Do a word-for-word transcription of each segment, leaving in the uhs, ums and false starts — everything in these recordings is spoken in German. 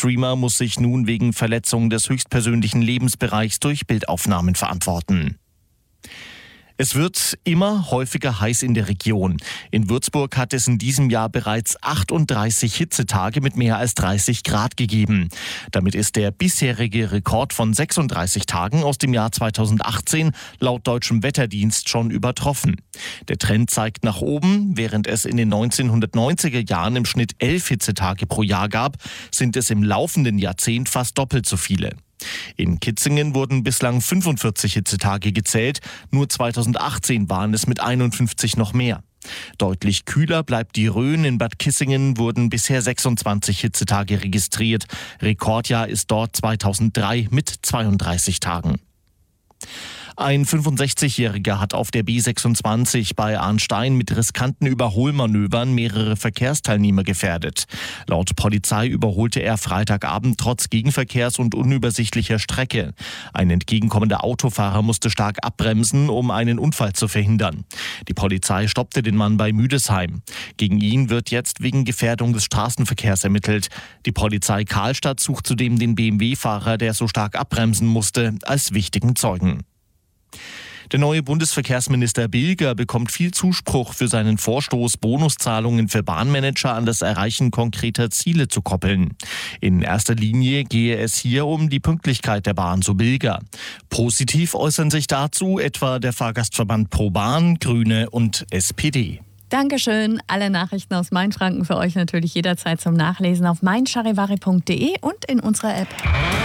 Streamer muss sich nun wegen Verletzung des höchstpersönlichen Lebensbereichs durch Bildaufnahmen verantworten. Es wird immer häufiger heiß in der Region. In Würzburg hat es in diesem Jahr bereits achtunddreißig Hitzetage mit mehr als dreißig Grad gegeben. Damit ist der bisherige Rekord von sechsunddreißig Tagen aus dem Jahr zweitausendachtzehn laut Deutschem Wetterdienst schon übertroffen. Der Trend zeigt nach oben. Während es in den neunzehnhundertneunziger Jahren im Schnitt elf Hitzetage pro Jahr gab, sind es im laufenden Jahrzehnt fast doppelt so viele. In Kitzingen wurden bislang fünfundvierzig Hitzetage gezählt, nur zweitausendachtzehn waren es mit einundfünfzig noch mehr. Deutlich kühler bleibt die Rhön. In Bad Kissingen wurden bisher sechsundzwanzig Hitzetage registriert. Rekordjahr ist dort zweitausenddrei mit zweiunddreißig Tagen. Ein fünfundsechzigjähriger hat auf der B sechsundzwanzig bei Arnstein mit riskanten Überholmanövern mehrere Verkehrsteilnehmer gefährdet. Laut Polizei überholte er Freitagabend trotz Gegenverkehrs und unübersichtlicher Strecke. Ein entgegenkommender Autofahrer musste stark abbremsen, um einen Unfall zu verhindern. Die Polizei stoppte den Mann bei Müdesheim. Gegen ihn wird jetzt wegen Gefährdung des Straßenverkehrs ermittelt. Die Polizei Karlstadt sucht zudem den B M W-Fahrer, der so stark abbremsen musste, als wichtigen Zeugen. Der neue Bundesverkehrsminister Bilger bekommt viel Zuspruch für seinen Vorstoß, Bonuszahlungen für Bahnmanager an das Erreichen konkreter Ziele zu koppeln. In erster Linie gehe es hier um die Pünktlichkeit der Bahn, so Bilger. Positiv äußern sich dazu etwa der Fahrgastverband ProBahn, Grüne und S P D. Dankeschön. Alle Nachrichten aus Mainfranken für euch natürlich jederzeit zum Nachlesen auf mein charivari punkt de und in unserer App.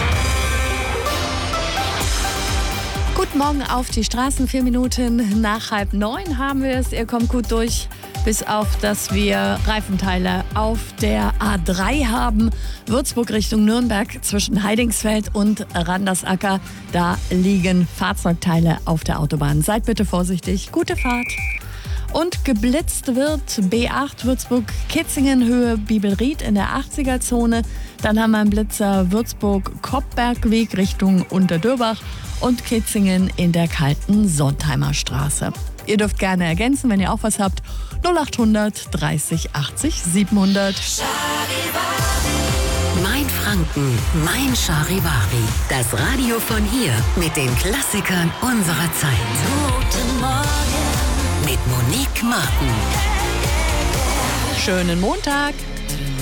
Guten Morgen auf die Straßen. Vier Minuten nach halb neun haben wir es. Ihr kommt gut durch, bis auf, dass wir Reifenteile auf der A drei haben. Würzburg Richtung Nürnberg zwischen Heidingsfeld und Randersacker. Da liegen Fahrzeugteile auf der Autobahn. Seid bitte vorsichtig. Gute Fahrt. Und geblitzt wird B acht Würzburg-Kitzingen Höhe Bibelried in der achtziger-Zone. Dann haben wir einen Blitzer Würzburg-Koppbergweg Richtung Unterdürbach und Kitzingen in der kalten Sontheimer Straße. Ihr dürft gerne ergänzen, wenn ihr auch was habt. null achthundert dreißig achtzig siebenhundert. Mainfranken, mein Charivari. Das Radio von hier mit den Klassikern unserer Zeit. Guten Morgen mit Monique Martin. Schönen Montag.